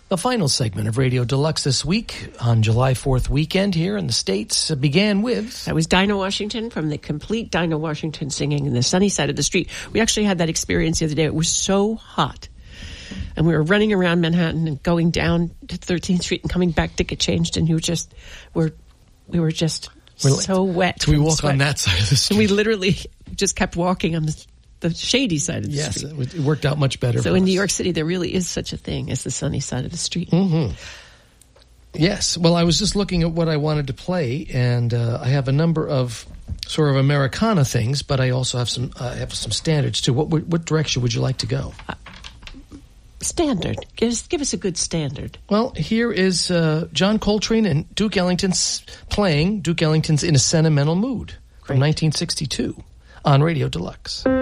The final segment of Radio Deluxe this week on July 4th weekend here in the States began with... That was Dinah Washington from the Complete Dinah Washington singing in the Sunny Side of the Street. We actually had that experience the other day. It was so hot. And we were running around Manhattan and going down to 13th Street and coming back to get changed. And we were just so wet. So we walk on that side of the street. And we literally just kept walking on the shady side of the street. Yes, it worked out much better So for in us. New York City, there really is such a thing as the sunny side of the street. Mm-hmm. Yes. Well, I was just looking at what I wanted to play, and I have a number of sort of Americana things, but I also have some standards too. What direction would you like to go? Standard. Give us a good standard. Well, here is John Coltrane and Duke Ellington's playing Duke Ellington's In a Sentimental Mood from 1962 on Radio Deluxe.